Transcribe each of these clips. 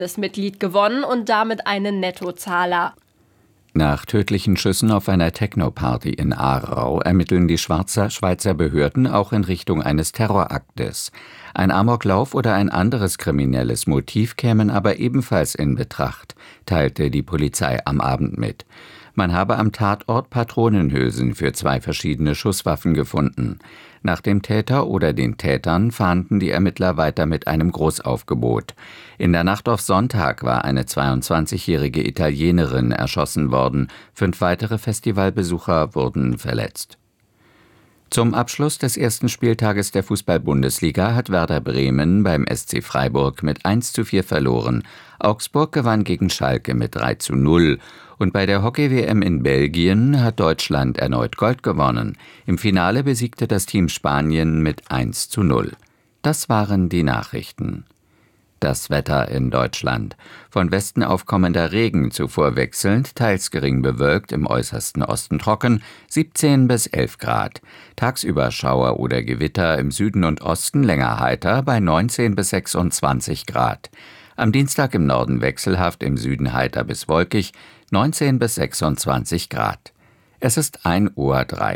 Mitglied gewonnen und damit einen Nettozahler. Nach tödlichen Schüssen auf einer Techno-Party in Aarau ermitteln die Schweizer Behörden auch in Richtung eines Terroraktes. Ein Amoklauf oder ein anderes kriminelles Motiv kämen aber ebenfalls in Betracht, teilte die Polizei am Abend mit. Man habe am Tatort Patronenhülsen für 2 verschiedene Schusswaffen gefunden. Nach dem Täter oder den Tätern fahnden die Ermittler weiter mit einem Großaufgebot. In der Nacht auf Sonntag war eine 22-jährige Italienerin erschossen worden. 5 weitere Festivalbesucher wurden verletzt. Zum Abschluss des ersten Spieltages der Fußball-Bundesliga hat Werder Bremen beim SC Freiburg mit 1:4 verloren. Augsburg gewann gegen Schalke mit 3:0. Und bei der Hockey-WM in Belgien hat Deutschland erneut Gold gewonnen. Im Finale besiegte das Team Spanien mit 1:0. Das waren die Nachrichten. Das Wetter in Deutschland. Von Westen aufkommender Regen, zuvor wechselnd, teils gering bewölkt, im äußersten Osten trocken, 17 bis 11 Grad. Tagsüber Schauer oder Gewitter, im Süden und Osten länger heiter, bei 19 bis 26 Grad. Am Dienstag im Norden wechselhaft, im Süden heiter bis wolkig, 19 bis 26 Grad. Es ist 1:03 Uhr.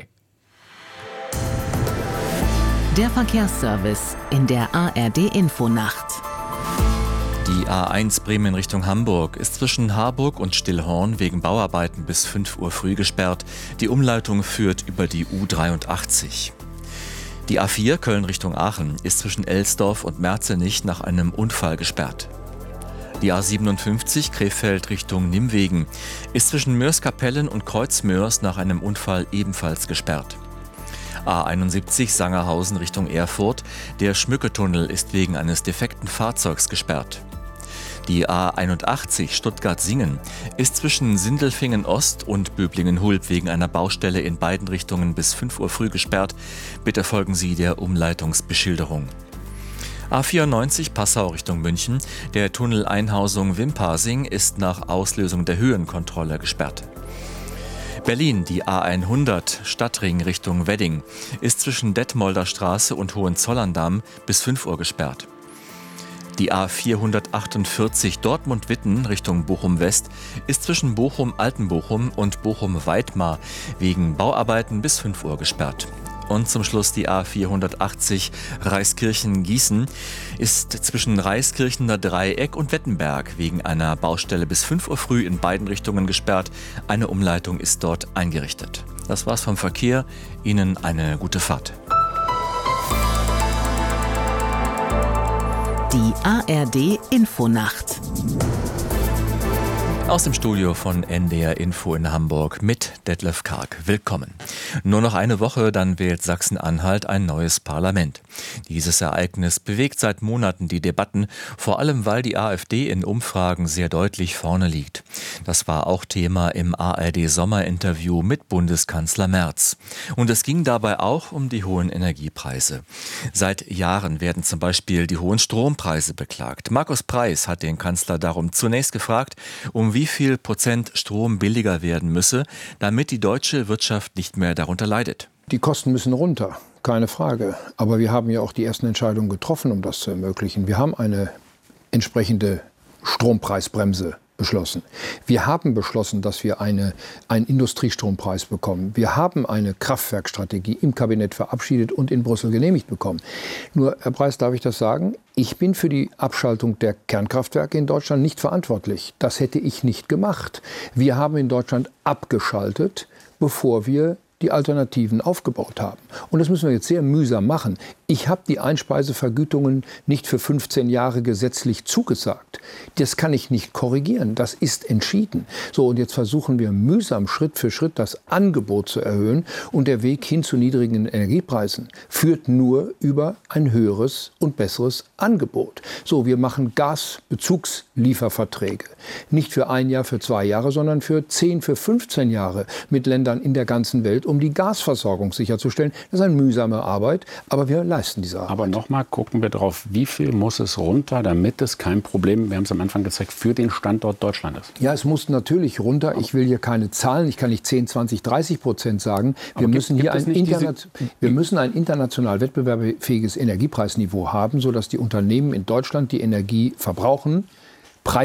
Der Verkehrsservice in der ARD-Infonacht. Die A1 Bremen Richtung Hamburg ist zwischen Harburg und Stillhorn wegen Bauarbeiten bis 5 Uhr früh gesperrt. Die Umleitung führt über die U83. Die A4 Köln Richtung Aachen ist zwischen Elsdorf und Merzenich nach einem Unfall gesperrt. Die A57 Krefeld Richtung Nimwegen ist zwischen Mörs-Kapellen und Kreuzmörs nach einem Unfall ebenfalls gesperrt. A71 Sangerhausen Richtung Erfurt, der Schmücketunnel ist wegen eines defekten Fahrzeugs gesperrt. Die A81 Stuttgart-Singen ist zwischen Sindelfingen-Ost und Böblingen-Hulb wegen einer Baustelle in beiden Richtungen bis 5 Uhr früh gesperrt. Bitte folgen Sie der Umleitungsbeschilderung. A94 Passau Richtung München, der Tunnel Einhausung Wimpasing ist nach Auslösung der Höhenkontrolle gesperrt. Berlin, die A100 Stadtring Richtung Wedding, ist zwischen Detmolder Straße und Hohenzollern-Damm bis 5 Uhr gesperrt. Die A448 Dortmund-Witten Richtung Bochum-West ist zwischen Bochum-Altenbochum und Bochum-Weidmar wegen Bauarbeiten bis 5 Uhr gesperrt. Und zum Schluss die A480 Reiskirchen-Gießen ist zwischen Reiskirchener Dreieck und Wettenberg wegen einer Baustelle bis 5 Uhr früh in beiden Richtungen gesperrt. Eine Umleitung ist dort eingerichtet. Das war's vom Verkehr. Ihnen eine gute Fahrt. Die ARD Infonacht. Aus dem Studio von NDR Info in Hamburg mit Detlef Karg. Willkommen. Nur noch eine Woche, dann wählt Sachsen-Anhalt ein neues Parlament. Dieses Ereignis bewegt seit Monaten die Debatten, vor allem weil die AfD in Umfragen sehr deutlich vorne liegt. Das war auch Thema im ARD-Sommerinterview mit Bundeskanzler Merz. Und es ging dabei auch um die hohen Energiepreise. Seit Jahren werden zum Beispiel die hohen Strompreise beklagt. Markus Preis hat den Kanzler darum zunächst gefragt, um wie viel Prozent Strom billiger werden müsse, damit die deutsche Wirtschaft nicht mehr darunter leidet. Die Kosten müssen runter, keine Frage. Aber wir haben ja auch die ersten Entscheidungen getroffen, um das zu ermöglichen. Wir haben eine entsprechende Strompreisbremse beschlossen. Wir haben beschlossen, dass wir einen Industriestrompreis bekommen. Wir haben eine Kraftwerkstrategie im Kabinett verabschiedet und in Brüssel genehmigt bekommen. Nur, Herr Preis, darf ich das sagen? Ich bin für die Abschaltung der Kernkraftwerke in Deutschland nicht verantwortlich. Das hätte ich nicht gemacht. Wir haben in Deutschland abgeschaltet, bevor wir die Alternativen aufgebaut haben. Und das müssen wir jetzt sehr mühsam machen. Ich habe die Einspeisevergütungen nicht für 15 Jahre gesetzlich zugesagt. Das kann ich nicht korrigieren. Das ist entschieden. So, und jetzt versuchen wir mühsam Schritt für Schritt das Angebot zu erhöhen. Und der Weg hin zu niedrigen Energiepreisen führt nur über ein höheres und besseres Angebot. So, wir machen Gasbezugslieferverträge. Nicht für 1 Jahr, für 2 Jahre, sondern für 10, für 15 Jahre mit Ländern in der ganzen Welt, um die Gasversorgung sicherzustellen. Das ist eine mühsame Arbeit, aber wir leisten diese Arbeit. Aber nochmal gucken wir drauf, wie viel muss es runter, damit es kein Problem, wir haben es am Anfang gezeigt, für den Standort Deutschland ist? Ja, es muss natürlich runter. Ich will hier keine Zahlen, ich kann nicht 10, 20, 30% sagen. Wir müssen hier ein international wettbewerbsfähiges Energiepreisniveau haben, sodass die Unternehmen in Deutschland die Energie verbrauchen,